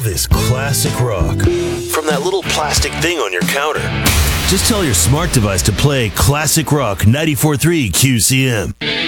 this classic rock from that little plastic thing on your counter. Just tell your smart device to play classic rock 94.3 QCM.